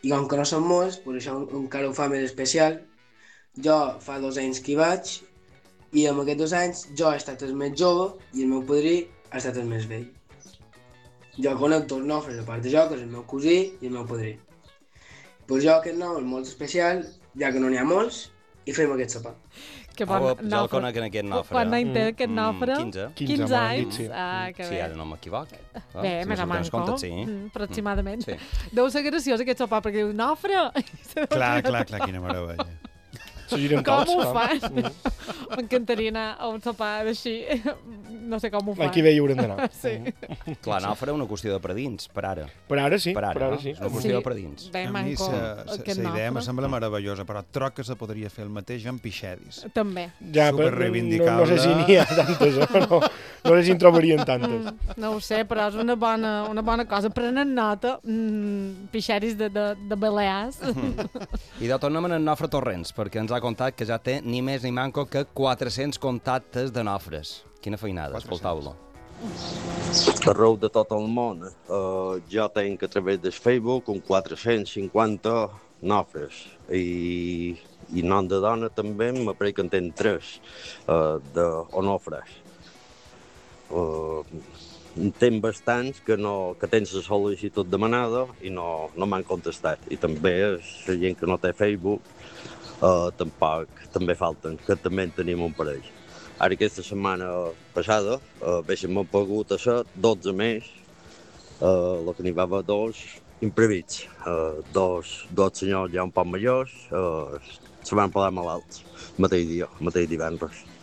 I com que no són molts, per això encara ho fa més especial. Jo fa 2 anys que hi vaig i en aquests 2 anys jo he estat el més jove i el meu padrí ha estat el més vell. Jo conec dos nofres, a part de jo, que és el meu cosí i el meu padrí. Per jo aquest nom és molt especial, ja que no n'hi ha molts, i fem aquest sopar. Que bon Jo el nofre. conec en aquest nofre. Quant any té aquest nofre? 15. 15 m'ho han anys? dit, sí. Ah, que Sí, bé. ara no m'equivoc. Bé, més o menys, comptes, sí. aproximadament. Sí. Deu ser graciós aquest sopar, perquè diu, nofre! Clar, quina meravella. Se giren Com tots. ho fan? M'encantaria anar a un sopar així. No sé com ho fan. Aquí bé hi haurem d'anar. Sí. Clar, nofre és una qüestió de predins, per ara. Per ara sí, Per ara, per ara no? sí. És una qüestió de predins. Bé, A mi manco, la aquest idea me nofre. sembla meravellosa, però troc que se podria fer el mateix amb pixedis. També. Ja, però no sé si n'hi ha tantes, no sé si en trobarien tantes. No ho sé, però és una bona cosa. Prenen nota, pixeris de Balears. I de tornem en Nofre Torrents, perquè ens ha contat que ja té ni més ni manco que 400 contactes de nofres. Quina feinada, escoltau-lo. Arreu de tot el món. Jo tenc a través del Facebook un 450 nofres i nom de dona també m'apareix que en tenc 3 d'onofres. En tenc bastants que tenen la sol·licitud demanada i no m'han contestat. I també la gent que no té Facebook tampoc també falten, que també en tenim un parell. Ara aquesta setmana passada m'he pogut a ser 12 més, el que n'hi va haver 2 imprevits. Dos senyors ja un poc majors se van posar malalts mateix dia, mateix divendres.